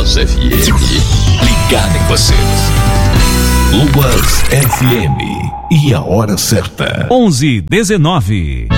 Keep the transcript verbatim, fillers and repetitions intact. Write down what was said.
Lobas F M, ligado em você. Lobas F M, e a hora certa. onze, dezenove.